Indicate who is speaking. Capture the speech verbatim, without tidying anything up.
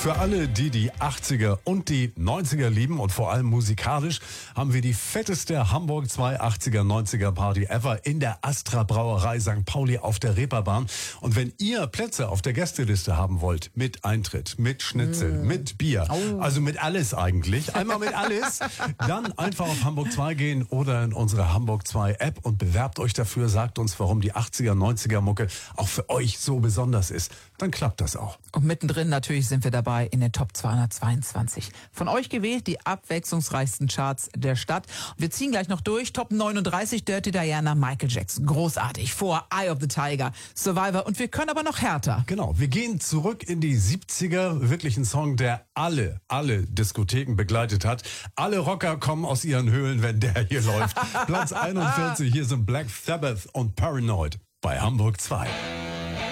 Speaker 1: Für alle, die die achtziger und die neunziger lieben und vor allem musikalisch, haben wir die fetteste Hamburg zwei achtziger neunziger Party ever in der Astra Brauerei Sankt Pauli auf der Reeperbahn. Und wenn ihr Plätze auf der Gästeliste haben wollt, mit Eintritt, mit Schnitzel, mm. mit Bier, oh. also mit alles eigentlich, einmal mit alles, dann einfach auf Hamburg zwei gehen oder in unsere Hamburg zwei App und bewerbt euch dafür, sagt uns, warum die achtziger neunziger Mucke auch für euch so besonders ist. Dann klappt das auch.
Speaker 2: Und mittendrin natürlich sind wir dabei in den Top zweihundertzweiundzwanzig. Von euch gewählt die abwechslungsreichsten Charts der Stadt. Wir ziehen gleich noch durch. Top neununddreißig, Dirty Diana, Michael Jackson. Großartig. Vor Eye of the Tiger, Survivor. Und wir können aber noch härter.
Speaker 1: Genau, wir gehen zurück in die siebziger. Wirklich ein Song, der alle, alle Diskotheken begleitet hat. Alle Rocker kommen aus ihren Höhlen, wenn der hier läuft. Platz einundvierzig, hier sind Black Sabbath und Paranoid bei Hamburg zwei.